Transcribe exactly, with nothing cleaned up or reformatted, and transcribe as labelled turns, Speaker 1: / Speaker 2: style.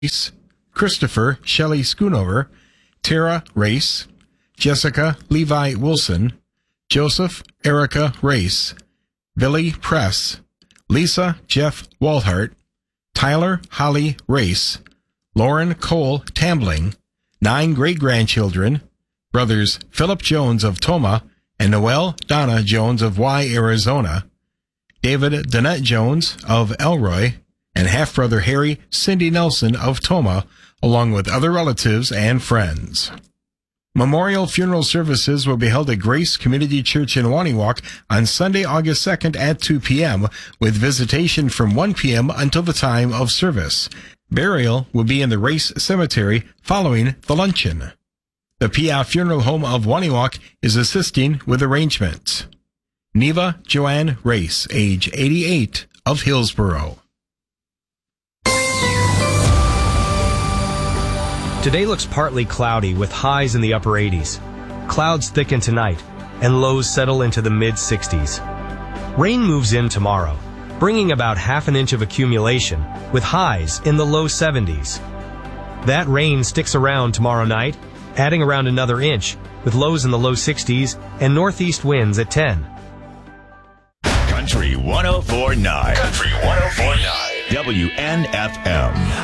Speaker 1: Race, Christopher Shelley Schoonover, Tara Race, Jessica Levi Wilson, Joseph Erica Race, Billy Press, Lisa Jeff Walhart, Tyler Holly Race, Lauren Cole Tambling, nine great-grandchildren, brothers Philip Jones of Toma and Noel Donna Jones of Y, Arizona, David Donette Jones of Elroy, and half-brother Harry Cindy Nelson of Toma, along with other relatives and friends. Memorial funeral services will be held at Grace Community Church in Waniwak on Sunday, August second at two p.m., with visitation from one p.m. until the time of service. Burial will be in the Race Cemetery following the luncheon. The Piaf Funeral Home of Waniwak is assisting with arrangements. Neva Joanne Race, age eighty-eight, of Hillsboro.
Speaker 2: Today looks partly cloudy with highs in the upper eighties. Clouds thicken tonight, and lows settle into the mid sixties. Rain moves in tomorrow, bringing about half an inch of accumulation, with highs in the low seventies. That rain sticks around tomorrow night, adding around another inch, with lows in the low sixties and northeast winds at ten.
Speaker 3: Country one oh four point nine. Country one oh four point nine. W N F M.